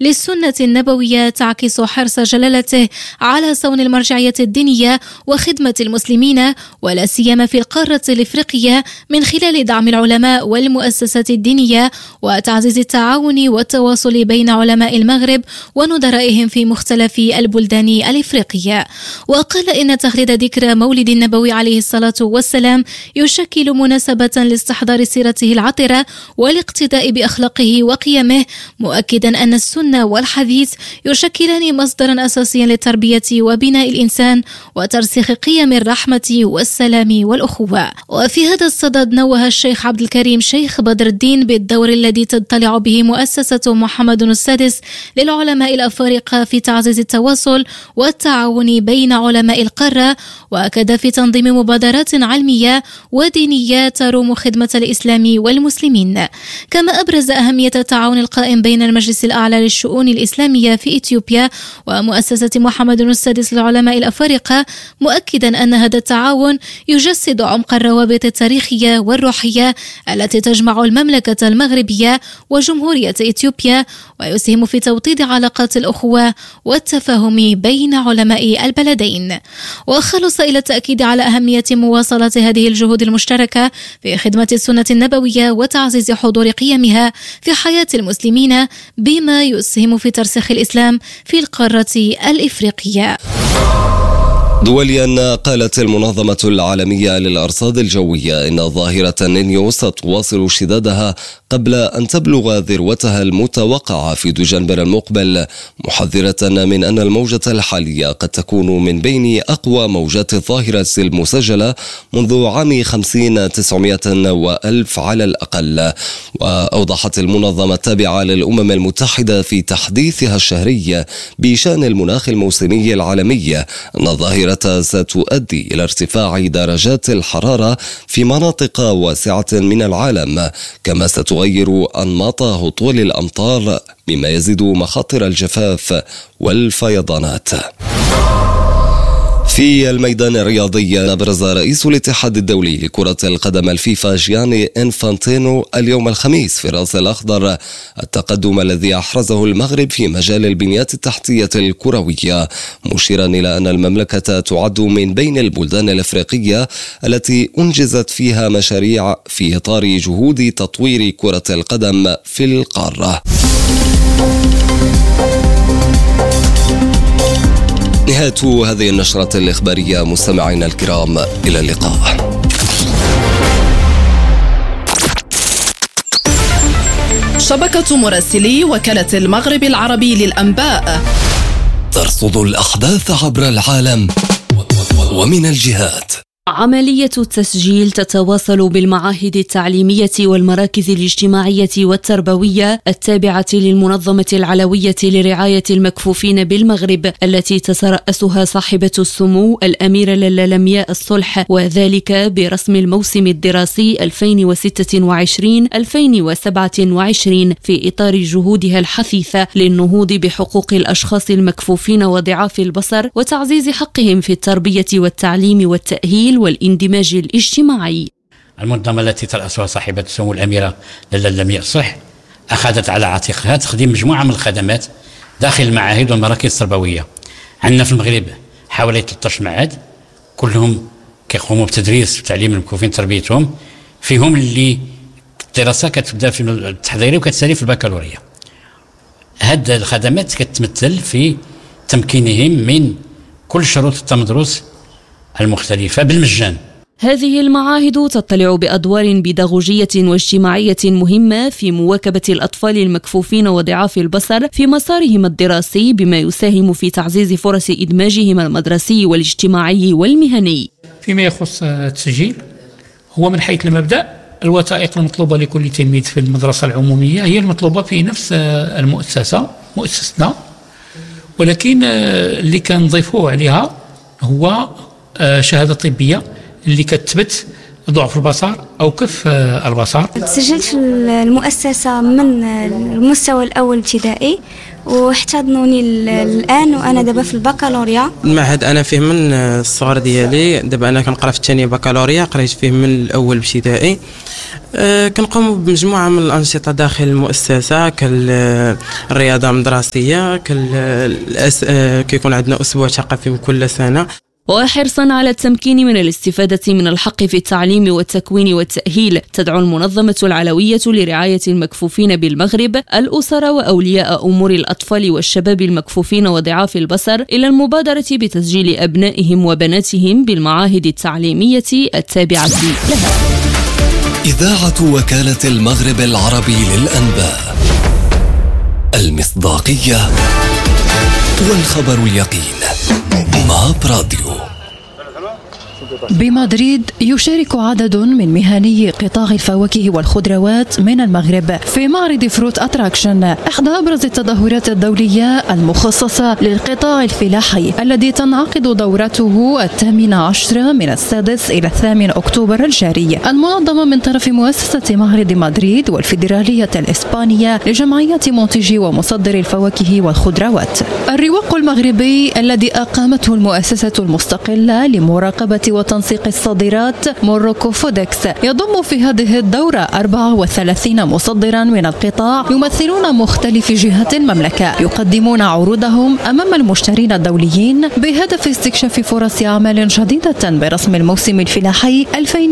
للسنة النبوية تعكس حرص جلالته على صون المرجعية الدينية وخدمة المسلمين ولا سيما في القارة الإفريقية من خلال دعم العلماء والمؤسسات الدينية وتعزيز التعاون والتواصل بين علماء المغرب ونظرائهم في مختلف البلدان الإفريقية. وقال إن تخليد ذكرى مولد النبوي عليه الصلاة والسلام يشكل مناسبة لاستحضار سيرته العطرة والاقتداء بأخلاقه وقيمه، مؤكدا أن السنة والحديث يشكلان مصدرا أساسيا للتربية وبناء الإنسان وترسيخ قيم الرحمة والسلام والأخوة. وفي هذا الصدد نوه الشيخ عبد الكريم شيخ بدر الدين بالدور الذي تضطلع به مؤسسة محمد السادس للعلماء الأفارقة في تعزيز التواصل والتعاون بين علماء القارة، وأكد في تنظيم مبادرات علمية ودينية تروم خدمة الإسلام والمسلمين. كما أبرز أهمية التعاون القائم بين المجلس الأعلى للشؤون الإسلامية في إثيوبيا ومؤسسة محمد السادس للعلماء الأفارقة، مؤكدا أن هذا التعاون يجسد عمق الروابط التاريخية والروحية التي تجمع المملكة المغربية وجمهورية إثيوبيا، ويسهم في توطيد علاقات الأخوة والتفاهم بين علماء البلدين. وخلص إلى التأكيد على أهمية مواصلة هذه الجهود المشتركة في خدمة السنة النبوية وتعزيز حضور قيمها في حياة المسلمين، بما يسهم في ترسيخ الإسلام في القارة الإفريقية. دوليا، قالت المنظمة العالمية للأرصاد الجوية إن ظاهرة النينيو ستواصل اشتدادها قبل أن تبلغ ذروتها المتوقعة في دجنبر المقبل، محذرة من أن الموجة الحالية قد تكون من بين أقوى موجات الظاهرة المسجلة منذ عام 50-900 و1000 على الأقل. وأوضحت المنظمة التابعة للأمم المتحدة في تحديثها الشهري بشأن المناخ الموسمي العالمي أن الظاهرة ستؤدي إلى ارتفاع درجات الحرارة في مناطق واسعة من العالم، كما ستغير أنماط هطول الأمطار مما يزيد مخاطر الجفاف والفيضانات. في الميدان الرياضي، أبرز رئيس الاتحاد الدولي لكرة القدم الفيفا جياني إنفانتينو اليوم الخميس في الرأس الأخضر التقدم الذي أحرزه المغرب في مجال البنيات التحتية الكروية، مشيرا إلى أن المملكة تعد من بين البلدان الأفريقية التي أنجزت فيها مشاريع في إطار جهود تطوير كرة القدم في القارة. نهاية هذه النشرة الإخبارية مستمعينا الكرام، إلى اللقاء. شبكة مراسلي وكالة المغرب العربي للأنباء ترصد الأحداث عبر العالم ومن الجهات. عملية التسجيل تتواصل بالمعاهد التعليمية والمراكز الاجتماعية والتربوية التابعة للمنظمة العلوية لرعاية المكفوفين بالمغرب، التي تترأسها صاحبة السمو الأميرة لالا لمياء الصلح، وذلك برسم الموسم الدراسي 2026-2027 في إطار جهودها الحثيثة للنهوض بحقوق الأشخاص المكفوفين وضعاف البصر وتعزيز حقهم في التربية والتعليم والتأهيل والاندماج الاجتماعي. المنظمة التي ترأسها صاحبة السمو الأميرة لالا لمياء الصلح أخذت على عاتقها تقديم مجموعة من الخدمات داخل المعاهد والمراكز التربوية. عندنا في المغرب حوالي 13 معهد، كلهم كيقوموا بتدريس وتعليم المكفوفين تربيتهم، فيهم اللي الدراسة كتبدا في التحضيري وكتسالي في البكالوريا. هذه الخدمات كتمثل في تمكينهم من كل شروط التمدرس المختلفة بالمجان. هذه المعاهد تطلع بأدوار بيداغوجية واجتماعية مهمة في مواكبة الأطفال المكفوفين وضعاف البصر في مسارهم الدراسي، بما يساهم في تعزيز فرص إدماجهم المدرسي والاجتماعي والمهني. فيما يخص التسجيل، هو من حيث المبدأ الوثائق المطلوبة لكل تلميذ في المدرسة العمومية هي المطلوبة في نفس المؤسسة مؤسستنا، ولكن اللي كنضيفوه عليها هو شهادة طبية اللي كتثبت ضعف البصر أو كيف البصر؟ سجلت في المؤسسة من المستوى الأول ابتدائي واحتضنوني الآن وأنا دابا في البكالوريا. المعهد أنا فيه من الصغر ديالي، دابا أنا كنقرا في الثانية بكالوريا، قريت فيه من الأول ابتدائي. كنقوم بمجموعة من الأنشطة داخل المؤسسة كالرياضة المدرسية، كيكون عندنا أسبوع ثقافي كل سنة. وحرصا على التمكين من الاستفادة من الحق في التعليم والتكوين والتأهيل، تدعو المنظمة العلوية لرعاية المكفوفين بالمغرب الأسر وأولياء أمور الأطفال والشباب المكفوفين وضعاف البصر إلى المبادرة بتسجيل أبنائهم وبناتهم بالمعاهد التعليمية التابعة لها. إذاعة وكالة المغرب العربي للأنباء، المصداقية والخبر اليقين. ماب راديو. بمدريد يشارك عدد من مهني قطاع الفواكه والخضروات من المغرب في معرض فروت أتراكشن، إحدى أبرز التظاهرات الدولية المخصصة للقطاع الفلاحي الذي تنعقد دورته 18 من 6 إلى 8 أكتوبر الجاري، المنظمة من طرف مؤسسة معرض مدريد والفيدرالية الإسبانية لجمعية منتجي ومصدر الفواكه والخضروات. الرواق المغربي الذي أقامته المؤسسة المستقلة لمراقبة وتنسيق الصادرات موروكو فودكس يضم في هذه الدورة 34 مصدرا من القطاع يمثلون مختلف جهات المملكة، يقدمون عروضهم أمام المشترين الدوليين بهدف استكشاف فرص عمل جديدة برسم الموسم الفلاحي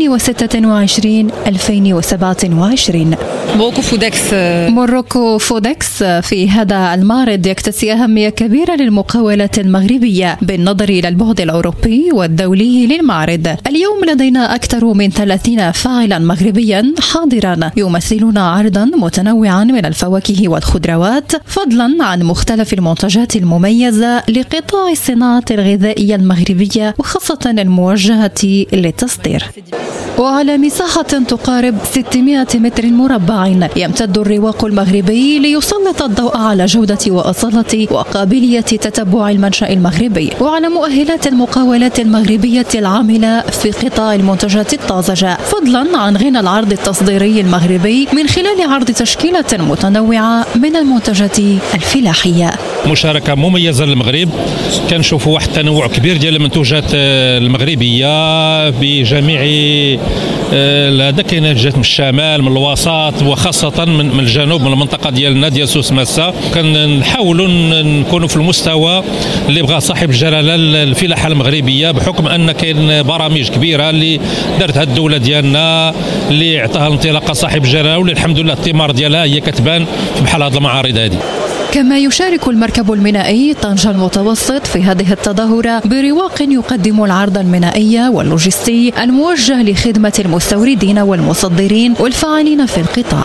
2026-2027. موروكو فودكس في هذا المعرض يكتسي أهمية كبيرة للمقاولات المغربية بالنظر إلى البعد الأوروبي والدولي للمعرض. اليوم لدينا أكثر من 30 فاعلا مغربيا حاضرا يمثلون عرضا متنوعا من الفواكه والخضروات، فضلا عن مختلف المنتجات المميزة لقطاع الصناعة الغذائية المغربية وخاصة الموجهة للتصدير. وعلى مساحة تقارب 600 متر مربع يمتد الرواق المغربي ليسلط الضوء على جودة وأصالة وقابلية تتبع المنشأ المغربي وعلى مؤهلات المقاولات المغربية العاملة في قطاع المنتجات الطازجة، فضلا عن غنى العرض التصديري المغربي من خلال عرض تشكيلة متنوعة من المنتجات الفلاحية. مشاركة مميزة للمغرب، كنشوفوا واحد التنوع كبير ديال المنتوجات المغربية بجميع هذا كاين جات من الشمال من الوسط وخاصة من الجنوب من المنطقة ديالنا ديال سوس ماسة. كنحاولوا نكونوا في المستوى اللي بغى صاحب الجلالة الفلاحة المغربية، بحكم أن كاين برامج كبيرة اللي دارتها الدولة ديالنا اللي عطاها الانطلاقة صاحب الجلالة، واللي الحمد لله الثمار ديالها هي كتبان في بحال هذه المعارض هذه. كما يشارك المركب المينائي طنجة المتوسط في هذه التظاهرة برواق يقدم العرض المينائي واللوجستي الموجه لخدمة المستوردين والمصدرين والفاعلين في القطاع.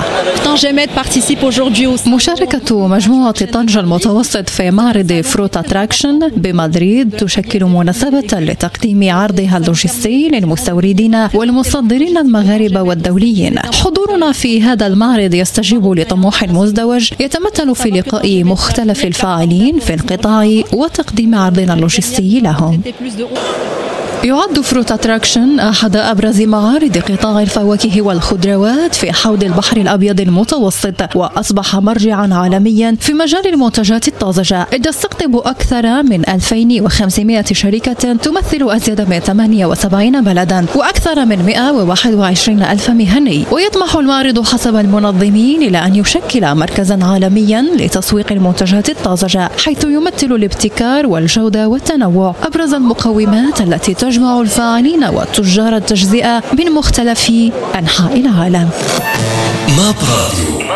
مشاركة مجموعة طنجة المتوسط في معرض فروت أتراكشن بمدريد تشكل مناسبة لتقديم عرضها اللوجستي للمستوردين والمصدرين المغاربة والدوليين. حضورنا في هذا المعرض يستجيب لطموح مزدوج يتمثل في لقاء مختلف الفاعلين في القطاع وتقديم عرضنا اللوجستي لهم. يعد فروت أتراكشن أحد أبرز معارض قطاع الفواكه والخضروات في حوض البحر الأبيض المتوسط، وأصبح مرجعا عالميا في مجال المنتجات الطازجة، إذ تستقطب أكثر من 2500 شركة تمثل أزيد من 78 بلدا وأكثر من 121 ألف مهني. ويطمح المعرض حسب المنظمين إلى أن يشكل مركزا عالميا لتسويق المنتجات الطازجة، حيث يمثل الابتكار والجودة والتنوع أبرز المقومات التي تجمع الفاعلين وتجار التجزئة من مختلف أنحاء العالم. ماب راديو،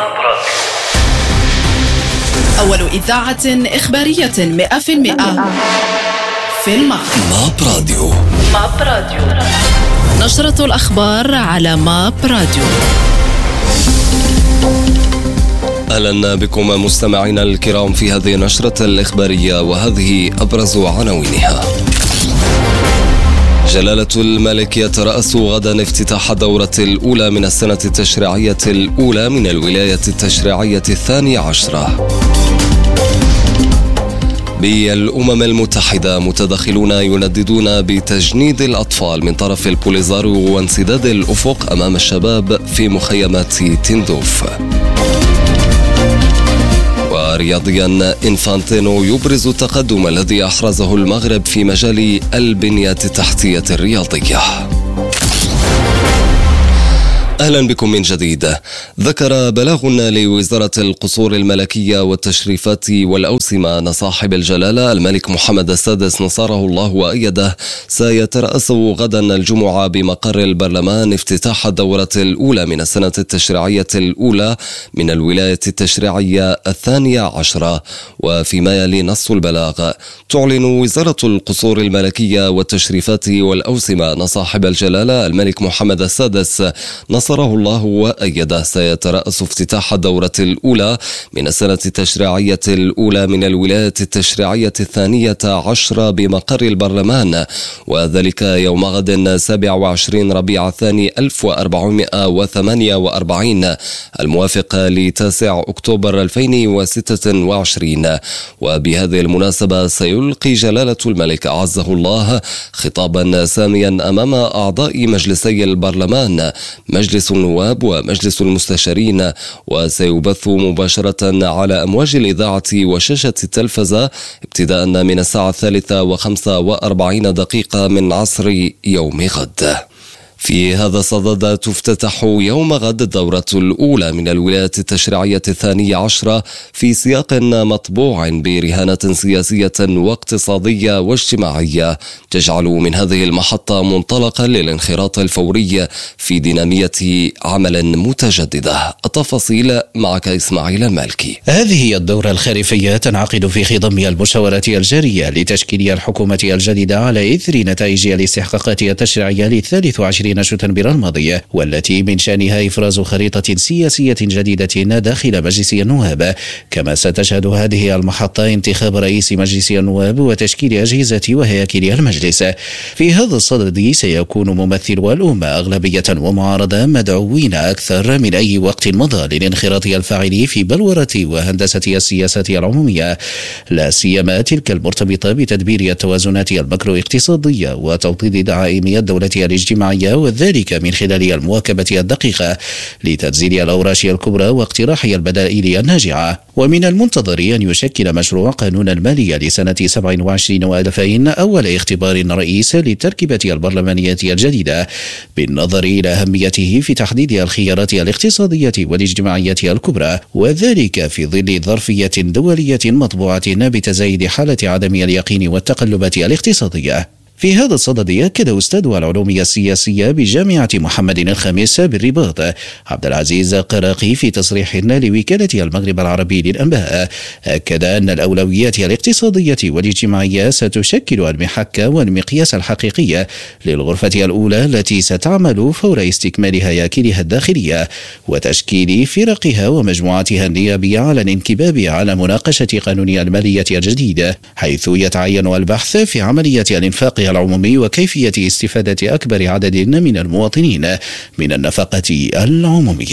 أول إذاعة إخبارية 100% في المغرب. ماب راديو. نشرة الأخبار على ماب راديو. أهلا بكم مستمعينا الكرام في هذه النشرة الإخبارية، وهذه أبرز عناوينها. جلالة الملك يترأس غدا افتتاح الدورة الأولى من السنة التشريعية الأولى من الولاية التشريعية 12. بالأمم المتحدة متدخلون ينددون بتجنيد الأطفال من طرف البوليزاريو وانسداد الأفق أمام الشباب في مخيمات تندوف. ورياضيا إنفانتينو يبرز التقدم الذي أحرزه المغرب في مجال البنية التحتية الرياضية. أهلا بكم من جديد. ذكر بلاغ لوزارة القصور الملكية والتشريفات والأوسمة أن صاحب الجلالة الملك محمد السادس نصره الله وأيده سيترأس غدا الجمعة بمقر البرلمان افتتاح الدورة الأولى من السنة التشريعية الأولى من الولاية التشريعية 12. وفيما يلي نص البلاغ، تعلن وزارة القصور الملكية والتشريفات والأوسمة أن صاحب الجلالة الملك محمد السادس نصره الله وأيده سيترأس افتتاح الدورة الأولى من السنة التشريعية الأولى من الولاية التشريعية 12 بمقر البرلمان، وذلك يوم غد 27 ربيع الثاني 1448 الموافق ل9 أكتوبر 2026. وبهذه المناسبة سيلقي جلالة الملك أعزه الله خطابا ساميا أمام أعضاء مجلسي البرلمان مجلس النواب ومجلس المستشارين، وسيبث مباشرة على أمواج الإذاعة وشاشة التلفزة ابتداء من الساعة 3:45 من عصر يوم غد. في هذا الصدد تفتتح يوم غد الدورة الأولى من الولاية التشريعية 12 في سياق مطبوع برهانات سياسية واقتصادية واجتماعية تجعل من هذه المحطة منطلقا للانخراط الفوري في دينامية عمل متجددة. التفاصيل معك إسماعيل المالكي. هذه هي الدورة الخريفية تنعقد في خضم المشاورات الجارية لتشكيل الحكومة الجديدة على إثر نتائج الاستحقاقات التشريعية ل23 شتنبر الماضية، والتي من شأنها إفراز خريطة سياسية جديدة داخل مجلس النواب. كما ستشهد هذه المحطة انتخاب رئيس مجلس النواب وتشكيل أجهزة وهياكل المجلس. في هذا الصدد سيكون ممثلو الأمة أغلبية ومعارضة مدعوين أكثر من أي وقت مضى للانخراط الفاعل في بلورة وهندسة السياسات العمومية، لا سيما تلك المرتبطة بتدبير التوازنات المكرو اقتصادية وتوطيد دعائم الدولة الاجتماعية، وذلك من خلال المواكبة الدقيقة لتنزيل الأوراش الكبرى واقتراح البدائل الناجعة. ومن المنتظر أن يشكل مشروع قانون المالية لسنة 27 و2000 أول اختبار رئيس للتركيبة البرلمانية الجديدة، بالنظر إلى أهميته في تحديد الخيارات الاقتصادية والاجتماعية الكبرى، وذلك في ظل ظرفية دولية مطبوعة بتزايد حالة عدم اليقين والتقلبات الاقتصادية. في هذا الصدد أكد أستاذ العلوم السياسية بجامعة محمد الخامس بالرباط عبد العزيز قراقي في تصريح لوكالة المغرب العربي للأنباء، أكد أن الأولويات الاقتصادية والاجتماعية ستشكل المحك والمقياس الحقيقي للغرفة الأولى التي ستعمل فور استكمال هياكلها الداخلية وتشكيل فرقها ومجموعاتها النيابية على الانكباب على مناقشة قانون المالية الجديد، حيث يتعين البحث في عملية الإنفاق العمومي وكيفية استفادة أكبر عدد من المواطنين من النفقة العمومية.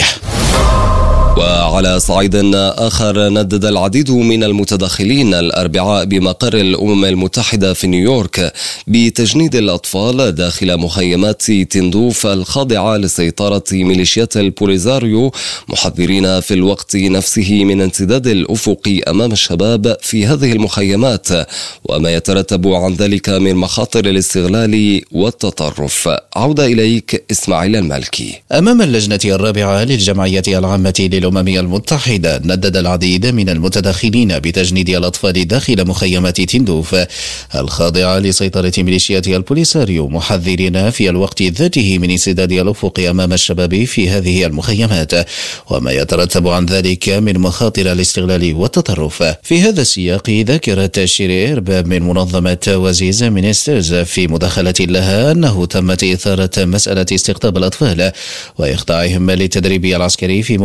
وعلى صعيد آخر، ندد العديد من المتدخلين الأربعاء بمقر الأمم المتحدة في نيويورك بتجنيد الأطفال داخل مخيمات تندوف الخاضعة لسيطرة ميليشيات البوليزاريو، محذرين في الوقت نفسه من انسداد الأفق أمام الشباب في هذه المخيمات وما يترتب عن ذلك من مخاطر الاستغلال والتطرف. عودة إليك إسماعيل المالكي. أمام اللجنة الرابعة للجمعية العامة للأمم المتحدة، ندد العديد من المتدخلين بتجنيد الأطفال داخل مخيمات تندوف الخاضعة لسيطرة ميليشيات البوليساريو، محذرين في الوقت ذاته من انسداد الأفق أمام الشباب في هذه المخيمات وما يترتب عن ذلك من مخاطر الاستغلال والتطرف. في هذا السياق ذكرت شيري إرباب من منظمة وزيز مينسترز في مداخلة لها أنه تمت إثارة مسألة استقطاب الأطفال وإخضاعهم للتدريب العسكري في مخيمات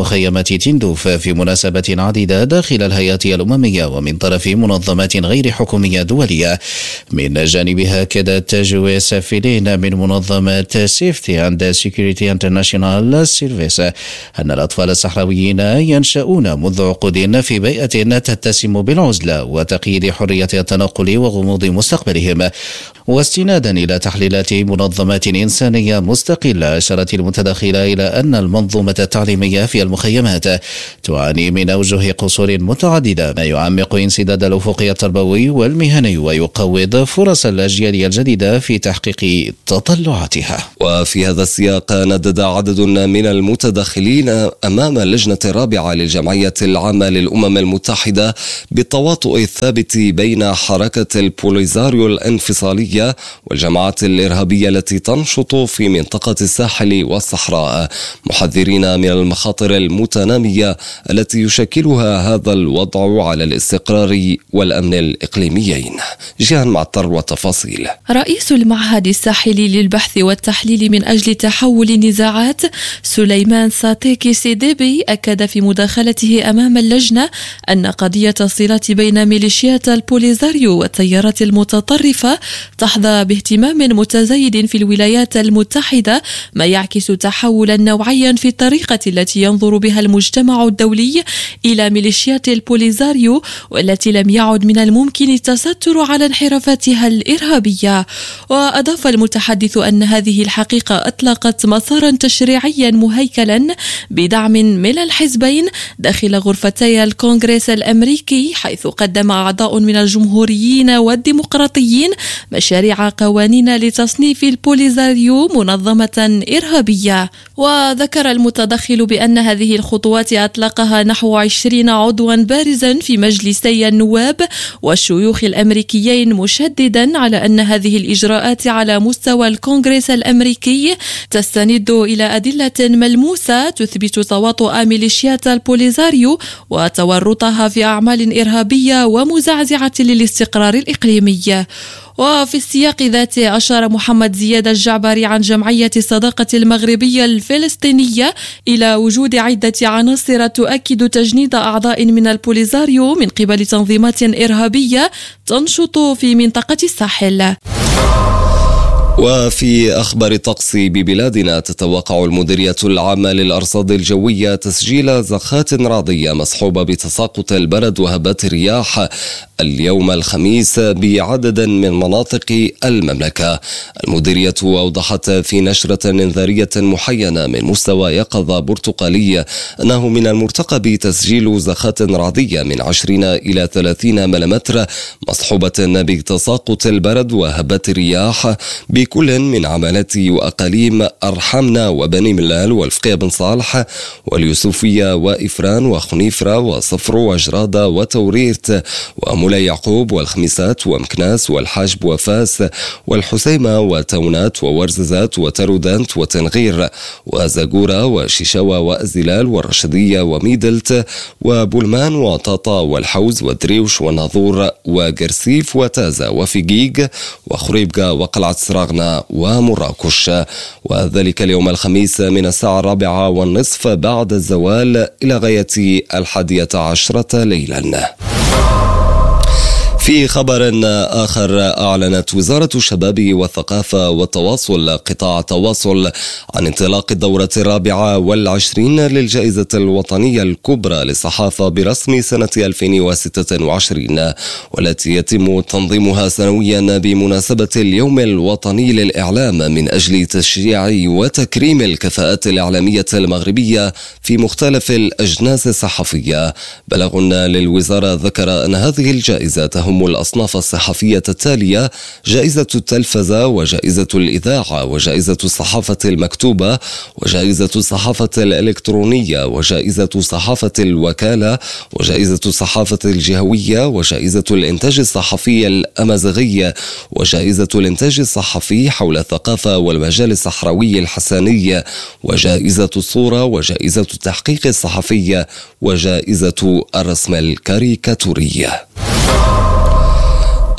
تندوف في مناسبات عديدة داخل الهيئات الأممية ومن طرف منظمات غير حكومية دولية. من جانبها أكدت جو سافلين من منظمة سيفتي أند سيكوريتي انترناشونال سيرفيس أن الأطفال الصحراويين ينشأون منذ عقود في بيئة تتسم بالعزلة وتقييد حرية التنقل وغموض مستقبلهم. واستنادا إلى تحليلات منظمات إنسانية مستقلة، أشارت المتداخلة إلى أن المنظومة التعليمية في المخيمات تعاني من أوجه قصور متعددة، ما يعمق انسداد الأفق التربوي والمهني ويقوض فرص الأجيال الجديدة في تحقيق تطلعاتها. وفي هذا السياق ندد عدد من المتداخلين أمام اللجنة الرابعة للجمعية العامة للأمم المتحدة بالتواطؤ الثابت بين حركة البوليزاريو الانفصالية والجماعات الإرهابية التي تنشط في منطقة الساحل والصحراء، محذرين من المخاطر المتنامية التي يشكلها هذا الوضع على الاستقرار والأمن الإقليميين. جيهان معطر والتفاصيل. رئيس المعهد الساحلي للبحث والتحليل من أجل تحول النزاعات سليمان ساتيكي سيديبي أكد في مداخلته أمام اللجنة أن قضية الصلات بين ميليشيات البوليزاريو والتيارات المتطرفة تحظى باهتمام متزايد في الولايات المتحدة، ما يعكس تحولا نوعيا في الطريقة التي ينظر بها المجتمع الدولي إلى ميليشيات البوليزاريو، والتي لم يعد من الممكن التستر على انحرافاتها الإرهابية. وأضاف المتحدث أن هذه الحقيقة أطلقت مسارا تشريعيا مهيكلا بدعم من الحزبين داخل غرفتي الكونغرس الأمريكي، حيث قدم أعضاء من الجمهوريين والديمقراطيين مشاريع قوانين لتصنيف البوليزاريو منظمة إرهابية. وذكر المتدخل بأن هذه الخطوات أطلقها نحو 20 عضوا بارزا في مجلسي النواب والشيوخ الأمريكيين، مشددا على أن هذه الإجراءات على مستوى الكونغرس الأمريكي تستند إلى أدلة ملموسة تثبت تواطؤ ميليشيات البوليزاريو وتورطها في أعمال إرهابية ومزعزعة للاستقرار الإقليمي. وفي السياق ذاته أشار محمد زياد الجعبري عن جمعية الصداقة المغربية الفلسطينية إلى وجود عدة عناصر تؤكد تجنيد أعضاء من البوليزاريو من قبل تنظيمات إرهابية تنشط في منطقة الساحل. وفي أخبار الطقس ببلادنا، تتوقع المديرية العامة للأرصاد الجوية تسجيل زخات رعدية مصحوبة بتساقط البرد وهبات الرياح اليوم الخميس بعدد من مناطق المملكة. المديرية أوضحت في نشرة إنذارية محينة من مستوى يقظة برتقالي أنه من المرتقب تسجيل زخات رعدية من 20 إلى 30 ملم مصحوبة بتساقط البرد وهبات الرياح بكل من عمالات وأقاليم أرحمنا وبني ملال والفقيه بن صالح واليوسفية وإفران وخنيفرة وصفر وجرادة وتوريرت ومولاي يعقوب والخميسات ومكناس والحاجب وفاس والحسيمة وتونات وورززات وترودانت وتنغير وزاقورة وشيشاوة وأزلال والرشدية وميدلت وبولمان وطاطا والحوز ودريوش وناظور وقرسيف وتازا وفقيق وخريبقة وقلعة سراغنا ومراكش، وذلك اليوم الخميس من الساعة 4:30 بعد الزوال إلى غاية 11 ليلا. في خبر آخر، أعلنت وزارة الشباب والثقافة والتواصل قطاع التواصل عن انطلاق الدورة 24 للجائزة الوطنية الكبرى للصحافة برسم سنة 2026، والتي يتم تنظيمها سنويا بمناسبة اليوم الوطني للإعلام من أجل تشجيع وتكريم الكفاءات الإعلامية المغربية في مختلف الأجناس الصحفية. بلاغ للوزارة ذكر أن هذه الجائزة تهم الأصناف الصحفية التالية: جائزة التلفزة وجائزة الإذاعة وجائزة الصحافة المكتوبة وجائزة الصحافة الإلكترونية وجائزة صحافة الوكالة وجائزة الصحافة الجهوية وجائزة الإنتاج الصحفي الأمازيغي وجائزة الإنتاج الصحفي حول الثقافة والمجال الصحراوي الحساني وجائزة الصورة وجائزة التحقيق الصحفي وجائزة الرسم الكاريكاتوري.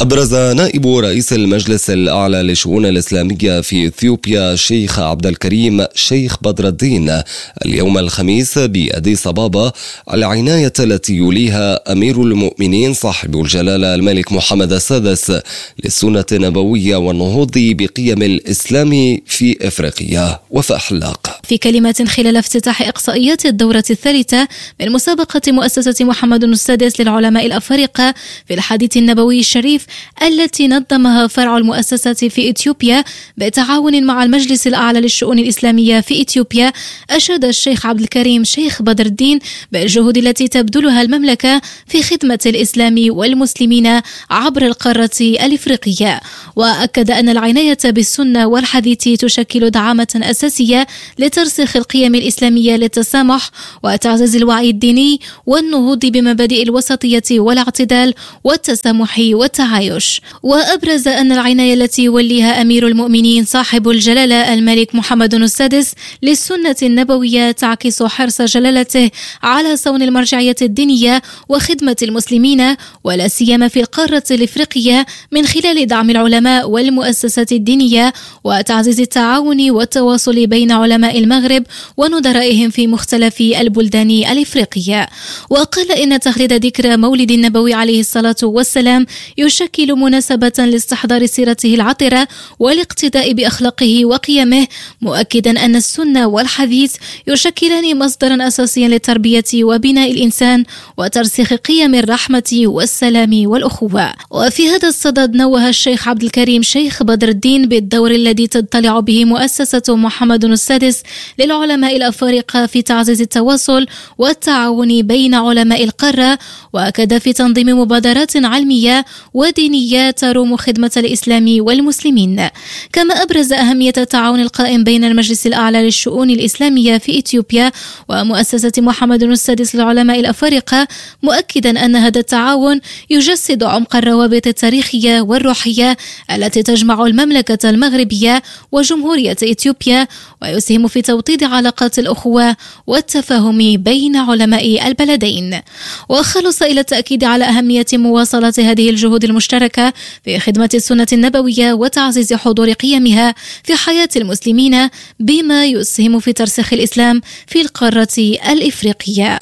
أبرز نائب رئيس المجلس الأعلى للشؤون الإسلامية في إثيوبيا الشيخ عبد الكريم شيخ بدر الدين اليوم الخميس بأديس أبابا العناية التي يوليها أمير المؤمنين صاحب الجلالة الملك محمد السادس للسنة النبوية والنهوض بقيم الإسلام في إفريقيا وفأحلاق. في كلمة خلال افتتاح إقصائيات الدورة الثالثة من مسابقة مؤسسة محمد السادس للعلماء الأفارقة في الحديث النبوي الشريف التي نظمها فرع المؤسسة في إثيوبيا بالتعاون مع المجلس الأعلى للشؤون الإسلامية في إثيوبيا، أشاد الشيخ عبد الكريم شيخ بدر الدين بالجهود التي تبذلها المملكة في خدمة الإسلام والمسلمين عبر القارة الإفريقية، وأكد أن العناية بالسنة والحديث تشكل دعامة أساسية لترسيخ القيم الإسلامية للتسامح وتعزيز الوعي الديني والنهوض بمبادئ الوسطية والاعتدال والتسامح والتعايش. وأبرز أن العناية التي يوليها أمير المؤمنين صاحب الجلالة الملك محمد السادس للسنة النبوية تعكس حرص جلالته على صون المرجعية الدينية وخدمة المسلمين ولا سيما في القارة الإفريقية من خلال دعم العلماء والمؤسسات الدينية وتعزيز التعاون والتواصل بين علماء المغرب ونظرائهم في مختلف البلدان الإفريقية. وقال إن تخليد ذكرى مولد النبوي عليه الصلاة والسلام يشكل مناسبة لاستحضار سيرته العطرة والاقتداء بأخلاقه وقيمه، مؤكدا أن السنة والحديث يشكلان مصدرا أساسيا للتربية وبناء الإنسان وترسيخ قيم الرحمة والسلام والأخوة. وفي هذا الصدد نوه الشيخ عبد الكريم شيخ بدر الدين بالدور الذي تضطلع به مؤسسة محمد السادس للعلماء الأفارقة في تعزيز التواصل والتعاون بين علماء القارة، وأكد في تنظيم مبادرات علمية ودينية تروم خدمة الإسلام والمسلمين. كما أبرز أهمية التعاون القائم بين المجلس الأعلى للشؤون الإسلامية في إثيوبيا ومؤسسة محمد السادس للعلماء الأفارقة، مؤكدا أن هذا التعاون يجسد عمق الروابط التاريخية والروحية التي تجمع المملكة المغربية وجمهورية إثيوبيا ويسهم في توطيد علاقات الأخوة والتفاهم بين علماء البلدين. وخلص إلى التأكيد على أهمية مواصلة هذه الجهود المشتركة في خدمة السنة النبوية وتعزيز حضور قيمها في حياة المسلمين بما يسهم في ترسيخ الإسلام في القارة الإفريقية.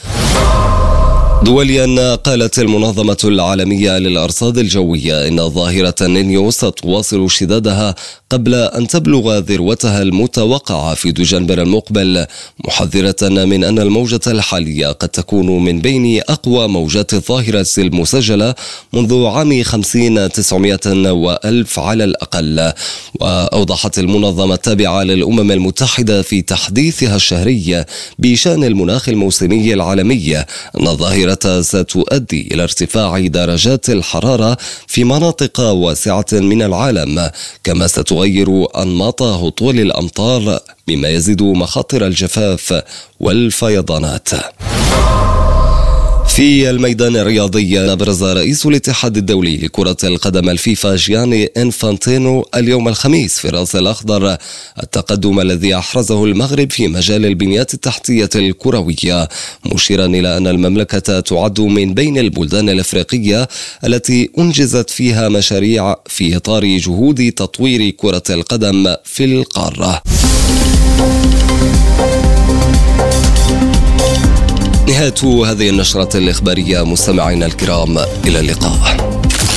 دوليا، قالت المنظمة العالمية للأرصاد الجوية إن ظاهرة النينيو ستواصل شدادها قبل أن تبلغ ذروتها المتوقعة في دجنبر المقبل، محذرة من أن الموجة الحالية قد تكون من بين أقوى موجات الظاهرة المسجلة منذ عام 50-900 وألف على الأقل. وأوضحت المنظمة التابعة للأمم المتحدة في تحديثها الشهري بشأن المناخ الموسمي العالمي أن الظاهرة ستؤدي إلى ارتفاع درجات الحرارة في مناطق واسعة من العالم، كما ستغير أنماط هطول الأمطار مما يزيد مخاطر الجفاف والفيضانات. في الميدان الرياضي، أبرز رئيس الاتحاد الدولي لكرة القدم الفيفا جياني إنفانتينو اليوم الخميس في الرأس الأخضر التقدم الذي أحرزه المغرب في مجال البنيات التحتية الكروية، مشيرا إلى أن المملكة تعد من بين البلدان الأفريقية التي أنجزت فيها مشاريع في إطار جهود تطوير كرة القدم في القارة. نهاية هذه النشرة الإخبارية مستمعينا الكرام، إلى اللقاء.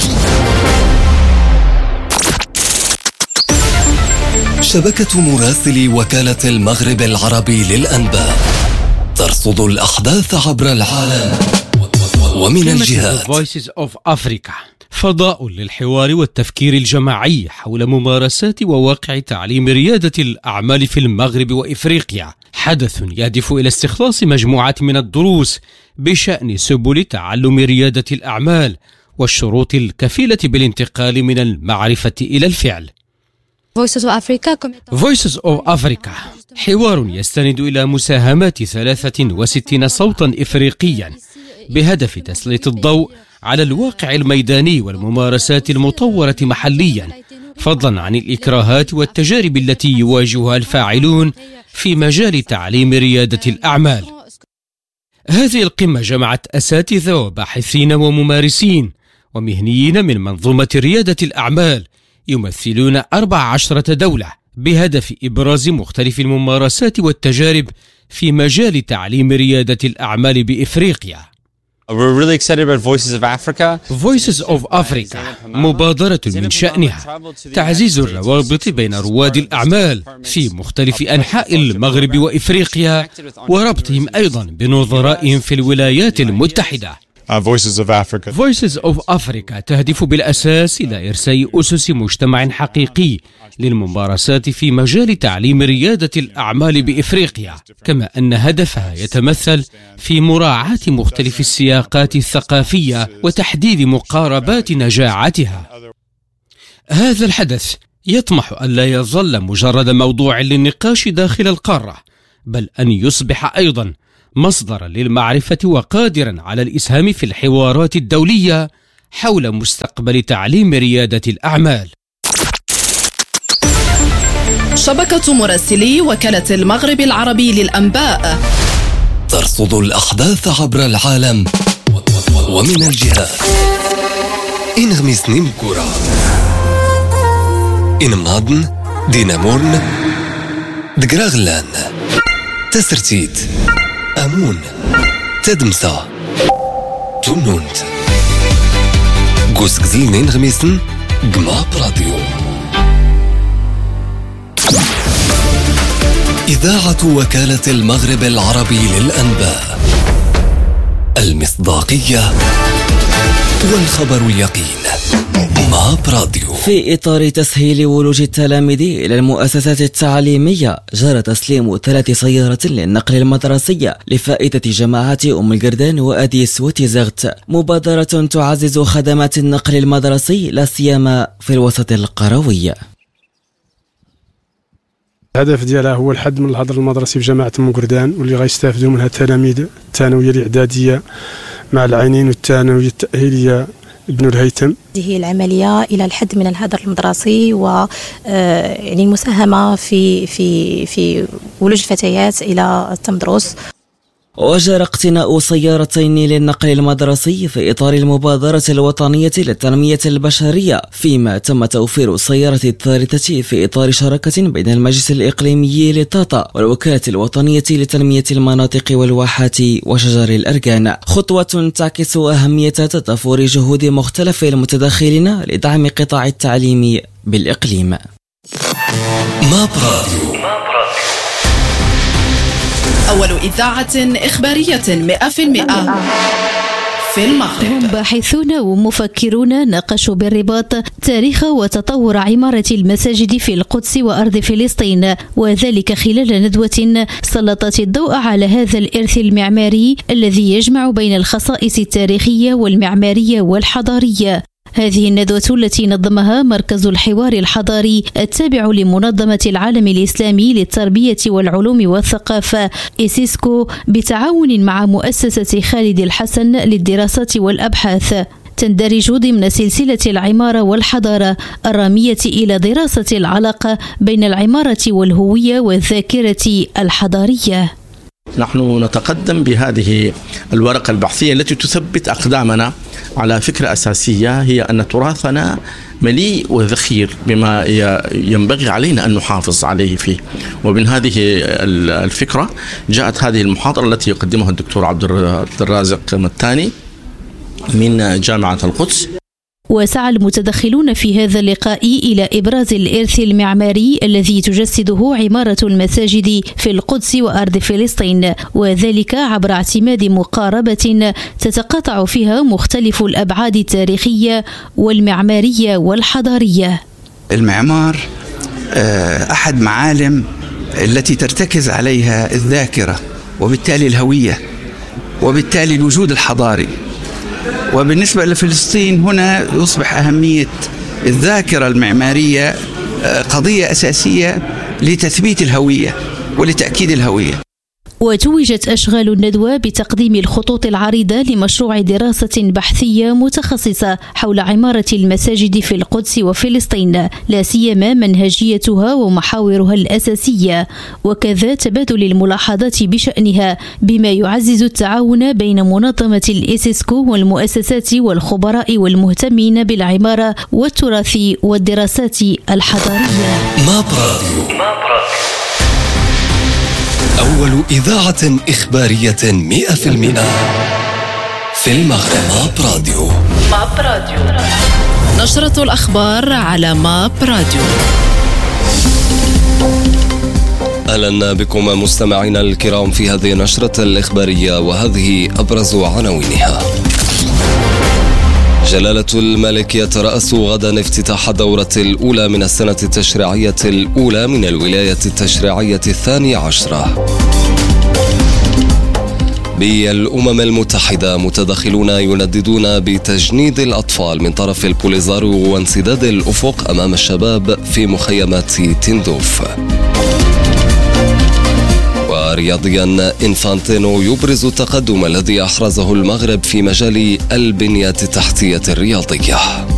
شبكة مراسلي وكالة المغرب العربي للأنباء ترصد الأحداث عبر العالم ومن الجهات. Voices of Africa، فضاء للحوار والتفكير الجماعي حول ممارسات وواقع تعليم ريادة الأعمال في المغرب وإفريقيا، حدث يهدف إلى استخلاص مجموعة من الدروس بشأن سبل تعلم ريادة الأعمال والشروط الكفيلة بالانتقال من المعرفة إلى الفعل. Voices of Africa حوار يستند إلى مساهمات 63 صوتا إفريقيا بهدف تسليط الضوء على الواقع الميداني والممارسات المطورة محليا، فضلا عن الإكراهات والتجارب التي يواجهها الفاعلون في مجال تعليم ريادة الأعمال. هذه القمة جمعت أساتذة وباحثين وممارسين ومهنيين من منظومة ريادة الأعمال يمثلون 14 دولة بهدف إبراز مختلف الممارسات والتجارب في مجال تعليم ريادة الأعمال بإفريقيا. We're really excited about Voices of Africa. Voices of Africa مبادرة من شأنها تعزيز الروابط بين رواد الأعمال في مختلف أنحاء المغرب وإفريقيا وربطهم أيضا بنظرائهم في الولايات المتحدة. Voices of Africa تهدف بالأساس إلى إرساء أسس مجتمع حقيقي للممارسات في مجال تعليم ريادة الأعمال بإفريقيا، كما أن هدفها يتمثل في مراعاة مختلف السياقات الثقافية وتحديد مقاربات نجاعتها. هذا الحدث يطمح أن لا يظل مجرد موضوع للنقاش داخل القارة، بل أن يصبح أيضا مصدرا للمعرفة وقادرا على الإسهام في الحوارات الدولية حول مستقبل تعليم ريادة الأعمال. شبكة مراسلي وكالة المغرب العربي للأنباء ترصد الأحداث عبر العالم ومن الجهات. إنغمس نيمكورا إنمنادن دينامورن دقراغلان تسرتيت أمون تدمسا تونونت قوسكزيل نينغمسن قما براديو. إذاعة وكالة المغرب العربي للأنباء، المصداقية والخبر اليقين. ماب راديو. في إطار تسهيل ولوج التلاميذ إلى المؤسسات التعليمية، جرى تسليم 3 سيارات للنقل المدرسي لفائدة جماعات أم القردان وأديس وتيزغت، مبادرة تعزز خدمات النقل المدرسي لا سيما في الوسط القروي. الهدف ديالها هو الحد من الهدر المدرسي في جماعة أم القردان، واللي غيستافدوا منها التلاميذ الثانوية الإعدادية مع العينين والثانوية التأهيلية ابن الهيثم. هذه العملية إلى الحد من الهدر المدرسي و يعني المساهمة في ولوج الفتيات إلى التمدرس. وجرى اقتناء سيارتين للنقل المدرسي في إطار المبادرة الوطنية للتنمية البشرية، فيما تم توفير السيارة الثالثة في إطار شراكة بين المجلس الإقليمي لطاطا والوكالة الوطنية لتنمية المناطق والواحات وشجر الأركان، خطوة تعكس أهمية تضافر جهود مختلف المتداخلين لدعم قطاع التعليم بالإقليم. ماب راديو. أول إذاعة إخبارية 100% في المغرب. هم باحثون ومفكرون ناقشوا بالرباط تاريخ وتطور عمارة المساجد في القدس وأرض فلسطين، وذلك خلال ندوة سلطت الضوء على هذا الإرث المعماري الذي يجمع بين الخصائص التاريخية والمعمارية والحضارية. هذه الندوة التي نظمها مركز الحوار الحضاري التابع لمنظمة العالم الإسلامي للتربية والعلوم والثقافة إسيسكو بتعاون مع مؤسسة خالد الحسن للدراسات والأبحاث، تندرج ضمن سلسلة العمارة والحضارة الرامية إلى دراسة العلاقة بين العمارة والهوية والذاكرة الحضارية. نحن نتقدم بهذه الورقة البحثية التي تثبت أقدامنا على فكرة أساسية، هي أن تراثنا مليء وذخير بما ينبغي علينا أن نحافظ عليه فيه. ومن هذه الفكرة جاءت هذه المحاضرة التي يقدمها الدكتور عبد الرازق متاني من جامعة القدس. وسعى المتدخلون في هذا اللقاء إلى إبراز الإرث المعماري الذي تجسده عمارة المساجد في القدس وأرض فلسطين، وذلك عبر اعتماد مقاربة تتقاطع فيها مختلف الأبعاد التاريخية والمعمارية والحضارية. المعمار أحد معالم التي ترتكز عليها الذاكرة وبالتالي الهوية وبالتالي الوجود الحضاري. وبالنسبة لفلسطين هنا يصبح أهمية الذاكرة المعمارية قضية أساسية لتثبيت الهوية ولتأكيد الهوية. وتوجت أشغال الندوة بتقديم الخطوط العريضة لمشروع دراسة بحثية متخصصة حول عمارة المساجد في القدس وفلسطين، لا سيما منهجيتها ومحاورها الأساسية، وكذا تبادل الملاحظات بشأنها، بما يعزز التعاون بين منظمة الإسيسكو والمؤسسات والخبراء والمهتمين بالعمارة والتراث والدراسات الحضارية. ماب راديو، أول إذاعة إخبارية 100% في المغرب. ماب راديو. نشرة الأخبار على ماب راديو. أهلا بكم مستمعينا الكرام في هذه النشرة الإخبارية، وهذه أبرز عناوينها. جلالة الملك يترأس غدا افتتاح الدورة الأولى من السنة التشريعية الأولى من الولاية التشريعية 12. بالأمم المتحدة متدخلون ينددون بتجنيد الأطفال من طرف البوليزارو وانسداد الأفق أمام الشباب في مخيمات تندوف. ورياضيا إنفانتينو يبرز التقدم الذي أحرزه المغرب في مجال البنية التحتية الرياضية.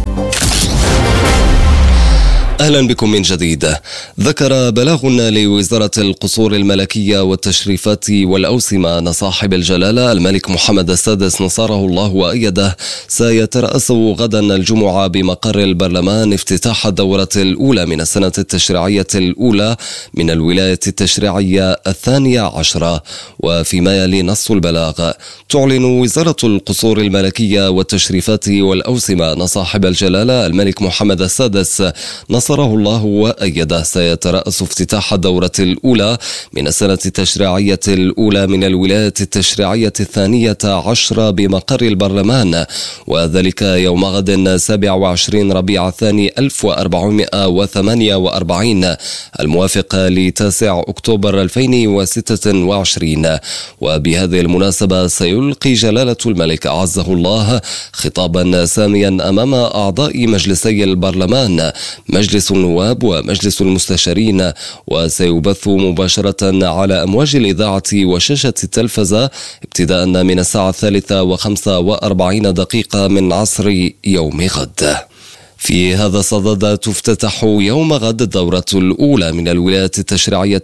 أهلا بكم من جديد. ذكر بلاغ لوزارة القصور الملكية والتشريفات والأوسمة أن صاحب الجلالة الملك محمد السادس نصره الله وأيده سيترأس غدا الجمعة بمقر البرلمان افتتاح الدورة الأولى من السنة التشريعية الأولى من الولاية التشريعية 12. وفيما يلي نص البلاغ، تعلن وزارة القصور الملكية والتشريفات والأوسمة أن صاحب الجلالة الملك محمد السادس نصره الله وأيده سيترأس افتتاح الدورة الأولى من السنة التشريعية الأولى من الولاية التشريعية 12 بمقر البرلمان، وذلك يوم غد 27 ربيع الثاني 1448 الموافق ل9 أكتوبر 2026. وبهذه المناسبة سيلقي جلالة الملك أعزه الله خطابا ساميا أمام أعضاء مجلسي البرلمان، مجلس النواب ومجلس المستشارين، وسيبث مباشرة على أمواج الإذاعة وشاشة التلفزة ابتداء من الساعة 3:45 من عصر يوم غد. في هذا الصدد تفتتح يوم غد الدورة الأولى من الولاية التشريعية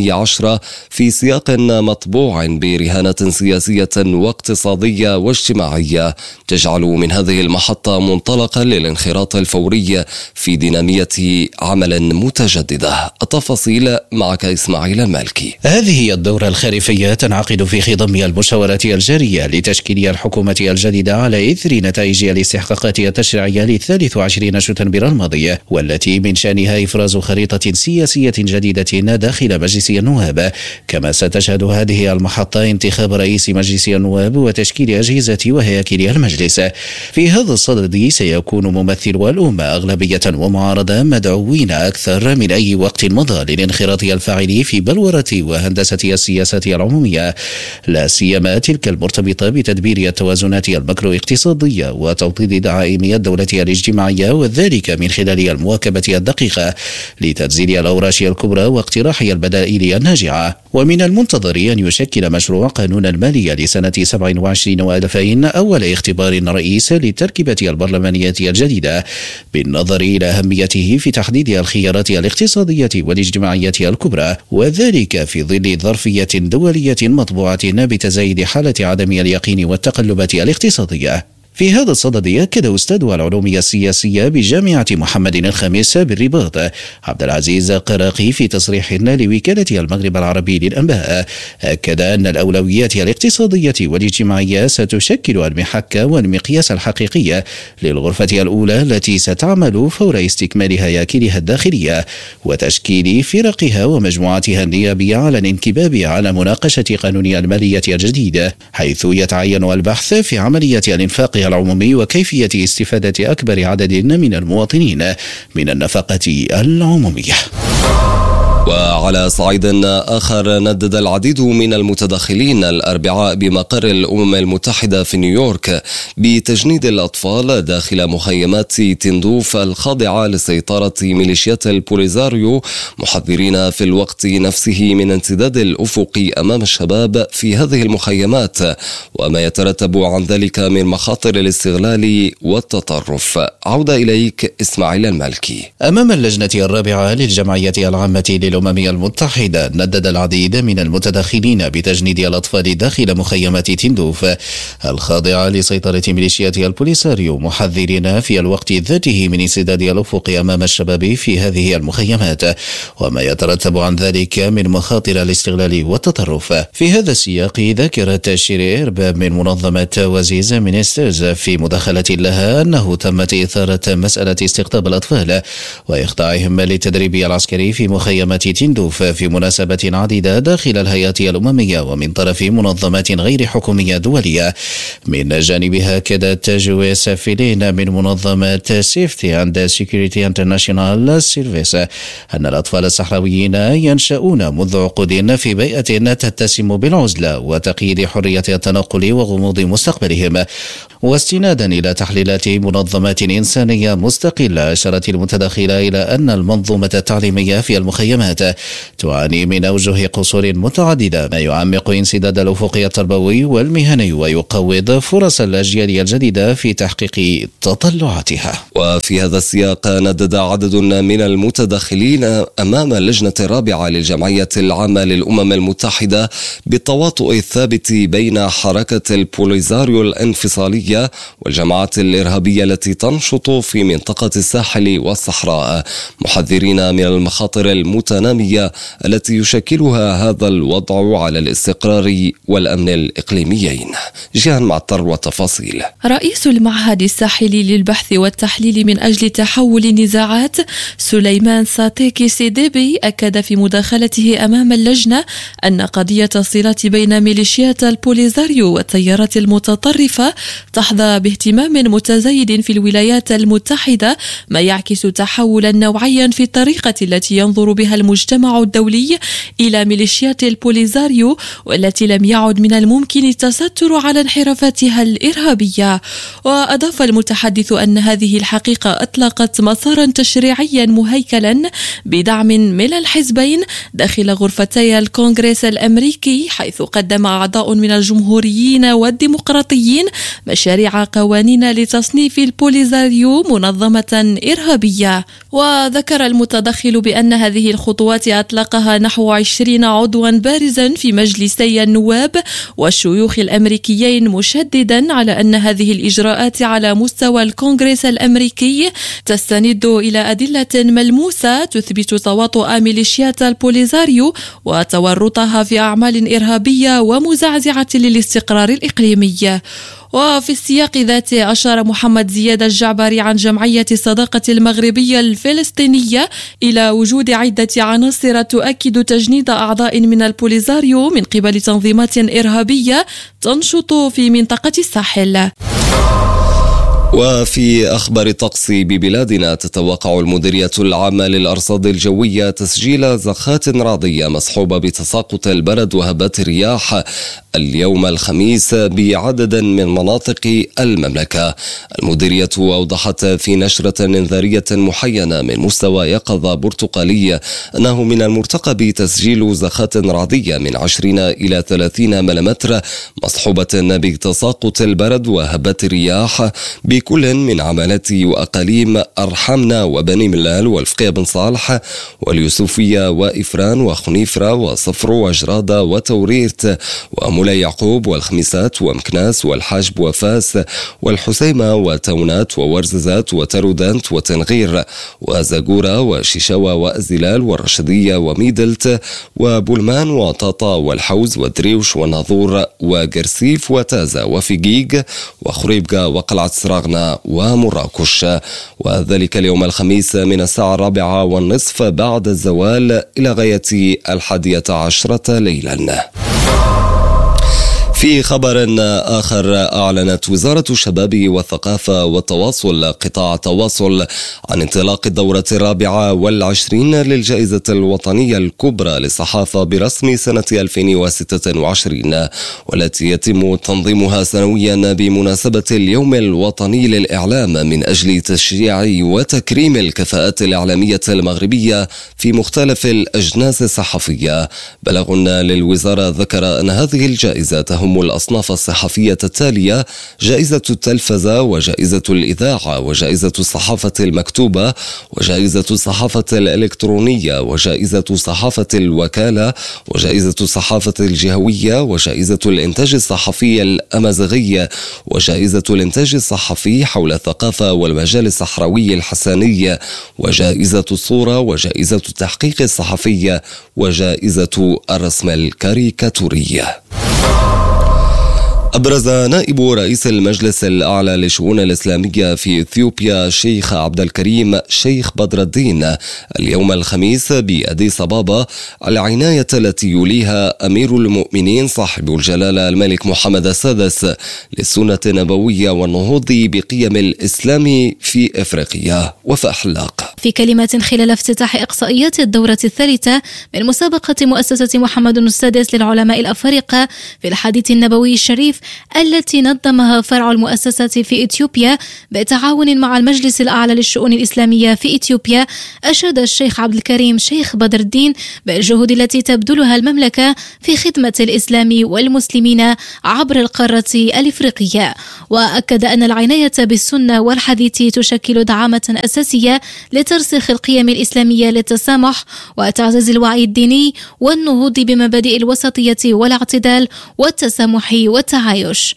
12 في سياق مطبوع برهانة سياسية واقتصادية واجتماعية تجعل من هذه المحطة منطلقا للانخراط الفوري في دينامية عمل متجددة. التفاصيل معك إسماعيل المالكي. هذه هي الدورة الخريفية تنعقد في خضم المشاورات الجارية لتشكيل الحكومة الجديدة على إثر نتائج الاستحقاقات التشريعية ل23 شتنبر الماضية، والتي من شأنها إفراز خريطة سياسية جديدة داخل مجلس النواب. كما ستشهد هذه المحطة انتخاب رئيس مجلس النواب وتشكيل أجهزة وهياكل المجلس. في هذا الصدد سيكون ممثلو الأمة أغلبية ومعارضة مدعوين أكثر من أي وقت مضى للانخراط الفاعل في بلورة وهندسة السياسات العمومية، لا سيما تلك المرتبطة بتدبير التوازنات المكرو اقتصادية وتوطيد دعائم الدولة الاجتماعية، وذلك من خلال المواكبة الدقيقة لتنزيل الأوراش الكبرى واقتراح البدائل الناجعة. ومن المنتظر أن يشكل مشروع قانون المالية لسنة 27 و2000 أول اختبار رئيس للتركيبة البرلمانية الجديدة، بالنظر إلى أهميته في تحديد الخيارات الاقتصادية والاجتماعية الكبرى، وذلك في ظل ظرفية دولية مطبوعة بتزايد حالة عدم اليقين والتقلبات الاقتصادية. في هذا الصدد أكد أستاذ العلوم السياسية بجامعة محمد الخامس بالرباط عبد العزيز قراقي في تصريح لوكالة المغرب العربي للأنباء، أكد أن الأولويات الاقتصادية والاجتماعية ستشكل المحك والمقياس الحقيقي للغرفة الأولى التي ستعمل فور استكمال هياكلها الداخلية وتشكيل فرقها ومجموعاتها النيابية على الانكباب على مناقشة قانون المالية الجديد، حيث يتعين البحث في عملية الانفاق العمومي وكيفية استفادة أكبر عدد من المواطنين من النفقة العمومية. وعلى صعيد آخر، ندد العديد من المتدخلين الأربعاء بمقر الأمم المتحدة في نيويورك بتجنيد الأطفال داخل مخيمات تندوف الخاضعة لسيطرة ميليشيات البوليزاريو، محذرين في الوقت نفسه من انسداد الأفق أمام الشباب في هذه المخيمات وما يترتب عن ذلك من مخاطر الاستغلال والتطرف. عودة إليك إسماعيل المالكي. أمام اللجنة الرابعة للجمعية العامة للأمم المتحدة، ندد العديد من المتدخلين بتجنيد الأطفال داخل مخيمات تندوف الخاضعة لسيطرة ميليشيات البوليساريو، محذرين في الوقت ذاته من انسداد الأفق أمام الشباب في هذه المخيمات وما يترتب عن ذلك من مخاطر الاستغلال والتطرف. في هذا السياق، ذكرت شيري إرباب من منظمة وزيز مينسترز في مداخلة لها أنه تمت إثارة مسألة استقطاب الأطفال وإخضاعهم للتدريب العسكري في مخيمات تندوف في مناسبات عديدة داخل الهيئات الأممية ومن طرف منظمات غير حكومية دولية. من جانبها، أكدت جويس فيلين من منظمة سيفتي أند سيكوريتي انترناشونال سيرفيس أن الأطفال الصحراويين ينشؤون منذ عقود في بيئة تتسم بالعزلة وتقييد حرية التنقل وغموض مستقبلهم. واستنادا إلى تحليلات منظمات إنسانية مستقلة، أشارت المتداخلة إلى أن المنظومة التعليمية في المخيمات تعاني من أوجه قصور متعددة، ما يعمق انسداد الأفق التربوي والمهني ويقوض فرص الأجيال الجديدة في تحقيق تطلعاتها. وفي هذا السياق، ندد عدد من المتدخلين أمام اللجنة الرابعة للجمعية العامة للأمم المتحدة بالتواطؤ الثابت بين حركة البوليزاريو الانفصالية والجماعات الإرهابية التي تنشط في منطقة الساحل والصحراء، محذرين من المخاطر المتنامية التي يشكلها هذا الوضع على الاستقرار والأمن الإقليميين. جيهان معطر وتفاصيل. رئيس المعهد الساحلي للبحث والتحليل من أجل تحول النزاعات سليمان ساتيكي سيديبي أكد في مداخلته أمام اللجنة أن قضية الصلات بين ميليشيات البوليزاريو والتيارات المتطرفة تحظى باهتمام متزايد في الولايات المتحدة، ما يعكس تحولا نوعيا في الطريقة التي ينظر بها المجتمع الدولي إلى ميليشيات البوليزاريو، والتي لم يعد من الممكن التستر على انحرافاتها الإرهابية. وأضاف المتحدث أن هذه الحقيقة أطلقت مسارا تشريعيا مهيكلا بدعم من الحزبين داخل غرفتي الكونغرس الأمريكي، حيث قدم أعضاء من الجمهوريين والديمقراطيين مشاريع قوانين لتصنيف البوليزاريو منظمة إرهابية. وذكر المتدخل بأن هذه الخطوات أطلقها نحو 20 عضوا بارزا في مجلسي النواب والشيوخ الأمريكيين، مشددا على أن هذه الإجراءات على مستوى الكونغرس الأمريكي تستند إلى أدلة ملموسة تثبت تواطؤ ميليشيات البوليزاريو وتورطها في أعمال إرهابية ومزعزعة للاستقرار الإقليمي. وفي السياق ذاته، أشار محمد زياد الجعبري عن جمعية الصداقة المغربية الفلسطينية إلى وجود عدة عناصر تؤكد تجنيد أعضاء من البوليزاريو من قبل تنظيمات إرهابية تنشط في منطقة الساحل. وفي أخبار الطقس ببلادنا، تتوقع المديرية العامة للأرصاد الجوية تسجيل زخات رعدية مصحوبة بتساقط البرد وهبات الرياح اليوم الخميس بعدد من مناطق المملكة. المديرية أوضحت في نشرة إنذارية محينة من مستوى يقظة برتقالي أنه من المرتقب تسجيل زخات رعدية من 20 إلى 30 ملم مصحوبة بتساقط البرد وهبات الرياح بكل من عمالات وأقاليم أرحمنا وبني ملال والفقيه بن صالح واليوسفية وإفران وخنيفرة وصفر وجرادة وتوريرت ومولاي يعقوب والخميسات ومكناس والحاجب وفاس والحسيمة وتونات وورززات وترودانت وتنغير وزاقورة وشيشاوة وأزلال والرشدية وميدلت وبولمان وطاطا والحوز ودريوش وناظور وقرسيف وتازا وفقيق وخريبقة وقلعة سراغنا ومراكش، وذلك اليوم الخميس من الساعة 4:30 بعد الزوال إلى غاية 11 ليلا. في خبر آخر، أعلنت وزارة الشباب والثقافة والتواصل قطاع التواصل عن انطلاق الدورة 24 للجائزة الوطنية الكبرى للصحافة برسم سنة 2026، والتي يتم تنظيمها سنويا بمناسبة اليوم الوطني للإعلام من أجل تشجيع وتكريم الكفاءات الإعلامية المغربية في مختلف الأجناس الصحفية. بلاغ للوزارة ذكر أن هذه الجائزة تهم الأصناف الصحفية التالية: جائزة التلفزة، وجائزة الإذاعة، وجائزة الصحافة المكتوبة، وجائزة الصحافة الإلكترونية، وجائزة صحافة الوكالة، وجائزة الصحافة الجهوية، وجائزة الإنتاج الصحفي الأمازيغي، وجائزة الإنتاج الصحفي حول الثقافة والمجال الصحراوي الحساني، وجائزة الصورة، وجائزة التحقيق الصحفي، وجائزة الرسم الكاريكاتوري. أبرز نائب رئيس المجلس الأعلى للشؤون الإسلامية في إثيوبيا شيخ عبد الكريم شيخ بدر الدين اليوم الخميس بأديس أبابا العناية التي يوليها أمير المؤمنين صاحب الجلالة الملك محمد السادس للسنة النبوية والنهوض بقيم الإسلام في إفريقيا وفأحلاق. في كلمة خلال افتتاح إقصائيات الدورة الثالثة من مسابقة مؤسسة محمد السادس للعلماء الأفارقة في الحديث النبوي الشريف التي نظمها فرع المؤسسة في إثيوبيا بتعاون مع المجلس الأعلى للشؤون الإسلامية في إثيوبيا، أشاد الشيخ عبد الكريم شيخ بدر الدين بالجهود التي تبذلها المملكة في خدمة الإسلام والمسلمين عبر القارة الإفريقية، وأكد أن العناية بالسنة والحديث تشكل دعامة أساسية لترسيخ القيم الإسلامية للتسامح وتعزيز الوعي الديني والنهوض بمبادئ الوسطية والاعتدال والتسامح والتعايش.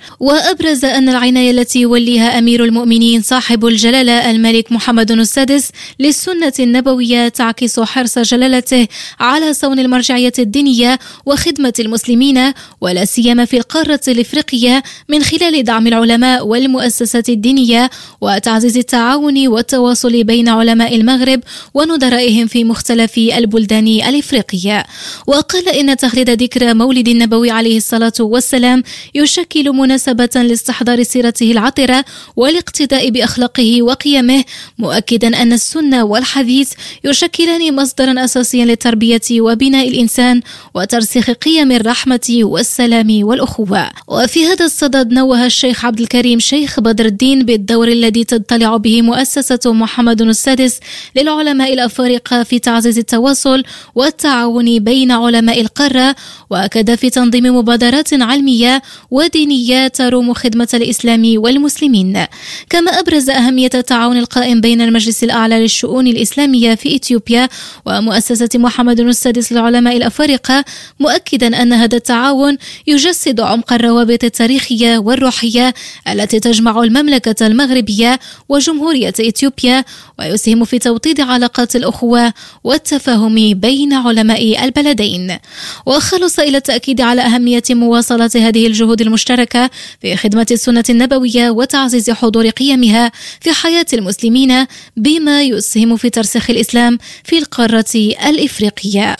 وأبرز أن العناية التي يوليها أمير المؤمنين صاحب الجلالة الملك محمد السادس للسنة النبوية تعكس حرص جلالته على صون المرجعية الدينية وخدمة المسلمين ولا سيما في القارة الإفريقية من خلال دعم العلماء والمؤسسات الدينية وتعزيز التعاون والتواصل بين علماء المغرب ونظرائهم في مختلف البلدان الإفريقية. وقال إن تخليد ذكرى مولد النبوي عليه الصلاة والسلام يشكل مناسبة لاستحضار سيرته العطرة والاقتداء بأخلاقه وقيمه، مؤكدا أن السنة والحديث يشكلان مصدرا أساسيا للتربية وبناء الإنسان وترسيخ قيم الرحمة والسلام والأخوة. وفي هذا الصدد نوه الشيخ عبد الكريم شيخ بدر الدين بالدور الذي تضطلع به مؤسسة محمد السادس للعلماء الأفارقة في تعزيز التواصل والتعاون بين علماء القارة، وأكد في تنظيم مبادرات علمية ودينية تروم خدمة الإسلام والمسلمين. كما أبرز أهمية التعاون القائم بين المجلس الأعلى للشؤون الإسلامية في إثيوبيا ومؤسسة محمد السادس للعلماء الأفارقة، مؤكدا أن هذا التعاون يجسد عمق الروابط التاريخية والروحية التي تجمع المملكة المغربية وجمهورية إثيوبيا، ويسهم في توطيد علاقات الأخوة والتفاهم بين علماء البلدين. وخلص إلى التأكيد على أهمية مواصلة هذه الجهود المشتركة في خدمة السنة النبوية وتعزيز حضور قيمها في حياة المسلمين بما يسهم في ترسيخ الإسلام في القارة الإفريقية.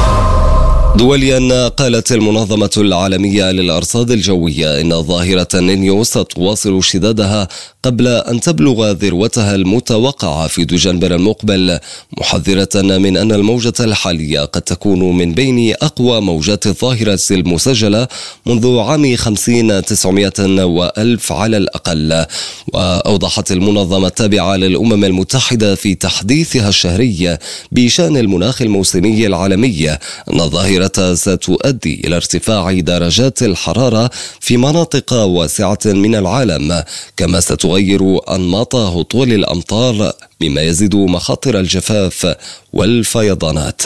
دوليا، قالت المنظمة العالمية للأرصاد الجوية إن ظاهرة النينيو ستواصل اشتدادها قبل أن تبلغ ذروتها المتوقعة في دجنبر المقبل، محذرة من أن الموجة الحالية قد تكون من بين أقوى موجات الظاهرة المسجلة منذ عام 50-900 وألف على الأقل. وأوضحت المنظمة التابعة للأمم المتحدة في تحديثها الشهري بشأن المناخ الموسمي العالمي أن الظاهرة ستؤدي إلى ارتفاع درجات الحرارة في مناطق واسعة من العالم، كما ستغير أنماط هطول الأمطار مما يزيد مخاطر الجفاف والفيضانات.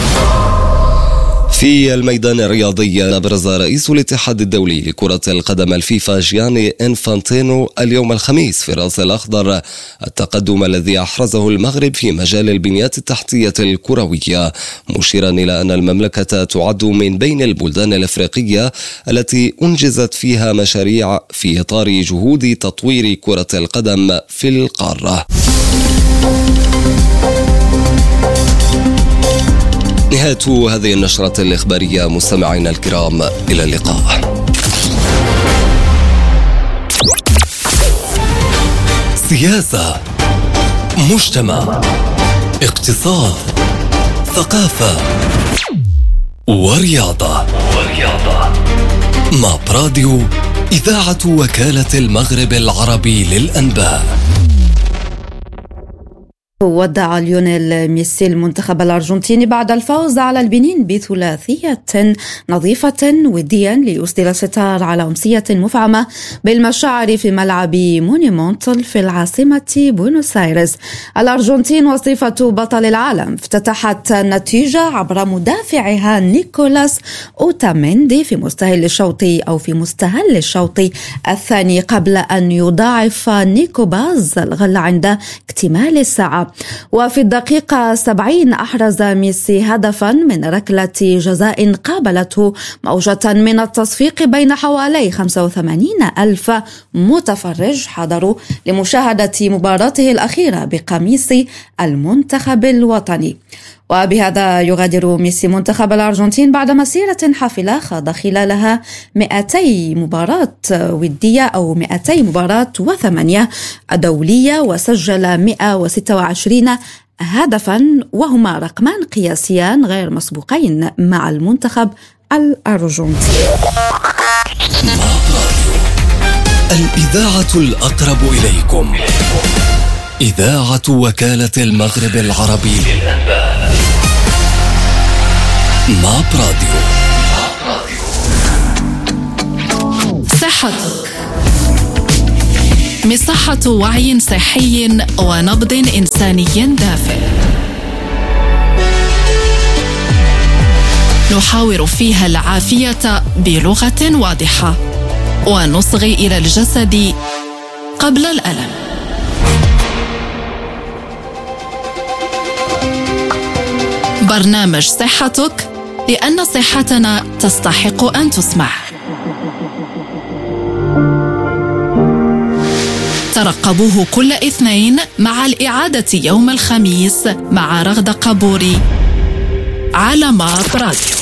في الميدان الرياضي، أبرز رئيس الاتحاد الدولي لكرة القدم الفيفا جياني إنفانتينو اليوم الخميس في الرأس الأخضر التقدم الذي أحرزه المغرب في مجال البنيات التحتية الكروية، مشيرا إلى أن المملكة تعد من بين البلدان الأفريقية التي أنجزت فيها مشاريع في إطار جهود تطوير كرة القدم في القارة. نهاية هذه النشرة الإخبارية، مستمعينا الكرام، إلى اللقاء. سياسة، مجتمع، اقتصاد، ثقافة ورياضة. ماب راديو، إذاعة وكالة المغرب العربي للأنباء. ودع ليونيل ميسي المنتخب الأرجنتيني بعد الفوز على البنين بثلاثية نظيفة وديا ليسدل الستار على أمسية مفعمة بالمشاعر في ملعب مونيمونتال في العاصمة بوينوس آيرس. الأرجنتين وصفة بطل العالم افتتحت النتيجة عبر مدافعها نيكولاس أوتاميندي في مستهل الشوط الثاني قبل أن يضاعف نيكو باز الغلة عند اكتمال الساعة. وفي الدقيقة 70 أحرز ميسي هدفا من ركلة جزاء قابلته موجة من التصفيق بين حوالي 85,000 متفرج حضروا لمشاهدة مباراته الأخيرة بقميص المنتخب الوطني. وبهذا يغادر ميسي منتخب الأرجنتين بعد مسيرة حافلة خاض خلالها 200 مباراة ودية أو 200 مباراة و8 دولية، وسجل 126 هدفا، وهما رقمان قياسيان غير مسبوقين مع المنتخب الأرجنتيني. الإذاعة الأقرب إليكم، إذاعة وكالة المغرب العربي للأنباء. ماب راديو. صحتك، مصحة وعي صحي ونبض إنساني دافئ، نحاور فيها العافية بلغة واضحة ونصغي إلى الجسد قبل الألم. برنامج صحتك، لأن صحتنا تستحق أن تسمع. ترقبوه كل اثنين مع الإعادة يوم الخميس مع رغدة قبوري على ماب راديو.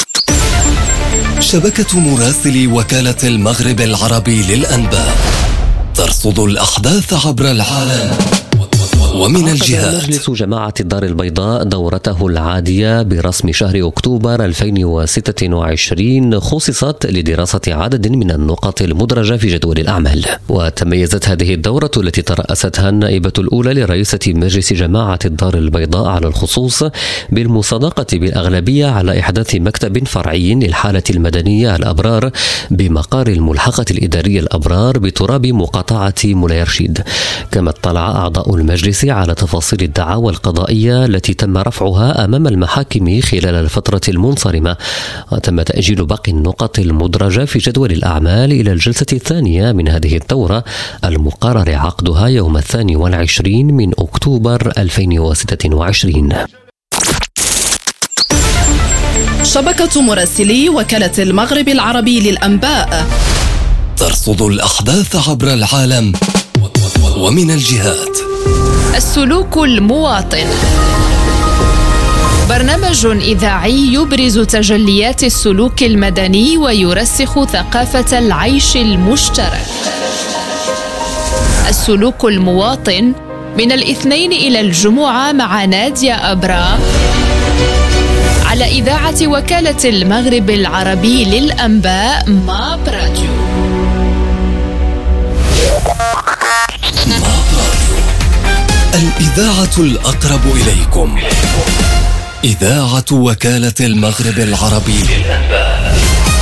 شبكة مراسلي وكالة المغرب العربي للأنباء ترصد الأحداث عبر العالم ومن الجهات. مجلس جماعة الدار البيضاء دورته العادية برسم شهر أكتوبر 2026 خصصت لدراسة عدد من النقط المدرجة في جدول الأعمال. وتميزت هذه الدورة التي ترأستها النائبة الأولى لرئيسة مجلس جماعة الدار البيضاء على الخصوص بالمصادقة بالأغلبية على إحداث مكتب فرعي للحالة المدنية الأبرار بمقار الملحقة الإدارية الأبرار بتراب مقاطعة مولاي رشيد. كما اطلع أعضاء المجلس على تفاصيل الدعاوى القضائية التي تم رفعها أمام المحاكم خلال الفترة المنصرمة، وتم تأجيل باقي النقط المدرجة في جدول الأعمال إلى الجلسة الثانية من هذه الدورة المقرر عقدها يوم 22 من أكتوبر 2026. شبكة مراسلي وكالة المغرب العربي للأنباء ترصد الأحداث عبر العالم ومن الجهات. السلوك المواطن، برنامج إذاعي يبرز تجليات السلوك المدني ويرسخ ثقافة العيش المشترك. السلوك المواطن من الاثنين إلى الجمعة مع نادية أبرا على إذاعة وكالة المغرب العربي للأنباء ماب راديو. الإذاعة الأقرب إليكم، إذاعة وكالة المغرب العربي للأنباء.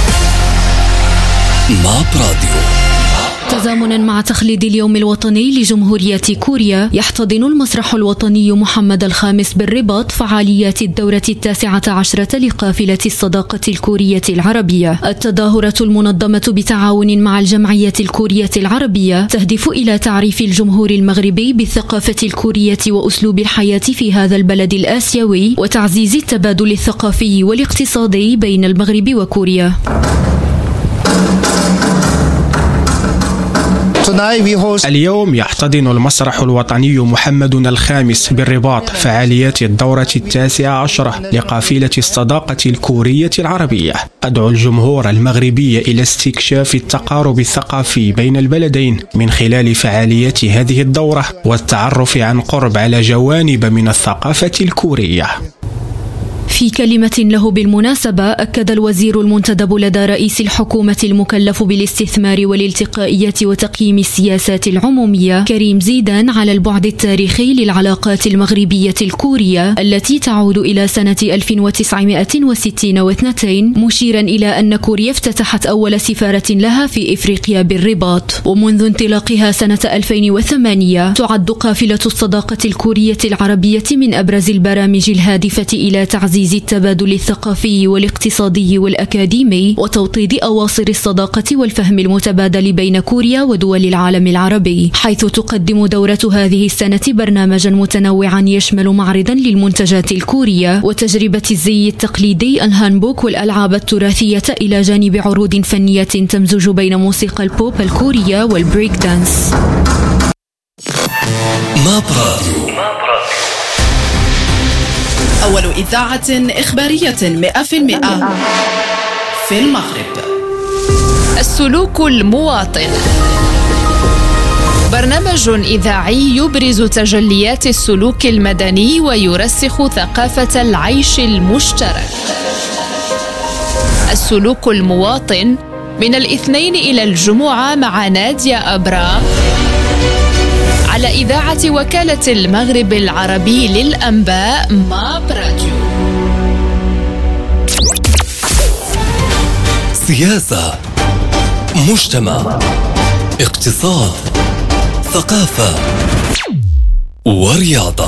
ماب راديو. تزامنا مع تخليد اليوم الوطني لجمهورية كوريا، يحتضن المسرح الوطني محمد الخامس بالرباط فعاليات الدورة 19 لقافلة الصداقة الكورية العربية. التظاهرة المنظمة بتعاون مع الجمعية الكورية العربية تهدف إلى تعريف الجمهور المغربي بالثقافة الكورية وأسلوب الحياة في هذا البلد الآسيوي، وتعزيز التبادل الثقافي والاقتصادي بين المغرب وكوريا. اليوم يحتضن المسرح الوطني محمد الخامس بالرباط فعاليات الدورة 19 لقافلة الصداقة الكورية العربية. أدعو الجمهور المغربي إلى استكشاف التقارب الثقافي بين البلدين من خلال فعاليات هذه الدورة والتعرف عن قرب على جوانب من الثقافة الكورية. في كلمة له بالمناسبة، أكد الوزير المنتدب لدى رئيس الحكومة المكلف بالاستثمار والالتقائية وتقييم السياسات العمومية كريم زيدان على البعد التاريخي للعلاقات المغربية الكورية التي تعود إلى سنة 1962، مشيرا إلى أن كوريا افتتحت أول سفارة لها في إفريقيا بالرباط. ومنذ انطلاقها سنة 2008 تعد قافلة الصداقة الكورية العربية من أبرز البرامج الهادفة إلى تعزيز التبادل الثقافي والاقتصادي والأكاديمي وتوطيد أواصر الصداقة والفهم المتبادل بين كوريا ودول العالم العربي، حيث تقدم دورة هذه السنة برنامجا متنوعا يشمل معرضا للمنتجات الكورية وتجربة الزي التقليدي، الهانبوك والألعاب التراثية، إلى جانب عروض فنية تمزج بين موسيقى البوب الكورية والبريك دانس. أول إذاعة إخبارية 100% في المغرب. السلوك المواطن، برنامج إذاعي يبرز تجليات السلوك المدني ويرسخ ثقافة العيش المشترك. السلوك المواطن من الاثنين إلى الجمعة مع نادية أبرام على إذاعة وكالة المغرب العربي للأنباء ماب راديو. سياسة، مجتمع، اقتصاد، ثقافة ورياضة.